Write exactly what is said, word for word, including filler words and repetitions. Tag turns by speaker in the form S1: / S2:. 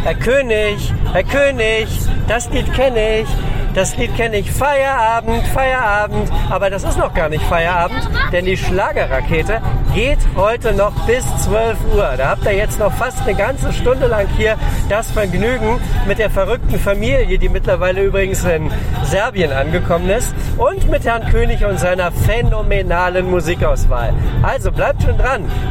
S1: Herr König, Herr König, das Lied kenne ich. Das Lied kenne ich, Feierabend, Feierabend, aber das ist noch gar nicht Feierabend, denn die Schlagerrakete geht heute noch bis zwölf Uhr. Da habt ihr jetzt noch fast eine ganze Stunde lang hier das Vergnügen mit der verrückten Familie, die mittlerweile übrigens in Serbien angekommen ist, und mit Herrn König und seiner phänomenalen Musikauswahl. Also bleibt schon dran.